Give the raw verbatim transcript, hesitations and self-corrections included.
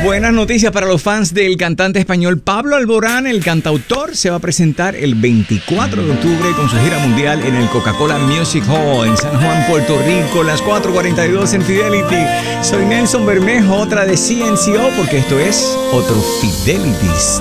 Buenas noticias para los fans del cantante español Pablo Alborán. El cantautor se va a presentar el veinticuatro de octubre con su gira mundial en el Coca-Cola Music Hall en San Juan, Puerto Rico, las cuatro cuarenta y dos en Fidelity. Soy Nelson Bermejo, otra de C N C O, porque esto es otro Fidelities.